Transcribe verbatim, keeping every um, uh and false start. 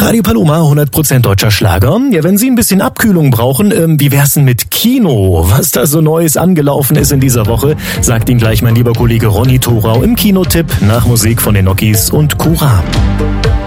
Radio Paloma, hundert Prozent deutscher Schlager. Ja, wenn Sie ein bisschen Abkühlung brauchen, ähm, wie wär's denn mit Kino? Was da so Neues angelaufen ist in dieser Woche, sagt Ihnen gleich mein lieber Kollege Ronny Thorau im Kinotipp nach Musik von den Nokis und Cura.